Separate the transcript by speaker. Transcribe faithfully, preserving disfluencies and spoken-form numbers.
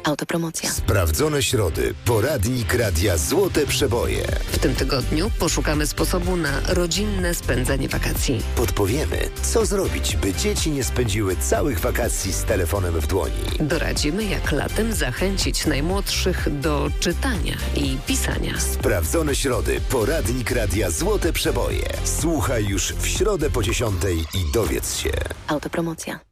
Speaker 1: Autopromocja.
Speaker 2: Sprawdzone środy. Poradnik Radia Złote Przeboje.
Speaker 3: W tym tygodniu poszukamy sposobu na rodzinne spędzenie wakacji.
Speaker 2: Podpowiemy, co zrobić, by dzieci nie spędziły całych wakacji z telefonem w dłoni.
Speaker 3: Doradzimy, jak latem zachęcić najmłodszych do czytania i pisania.
Speaker 2: Sprawdzone środy. Poradnik Radia Złote Przeboje. Słuchaj już w środę po dziesiątej i dowiedz się.
Speaker 1: Autopromocja.